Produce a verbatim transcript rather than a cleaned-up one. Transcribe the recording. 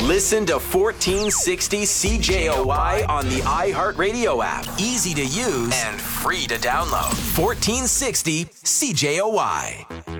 Listen to fourteen sixty C J O Y on the iHeartRadio app. Easy to use and free to download. fourteen sixty C J O Y.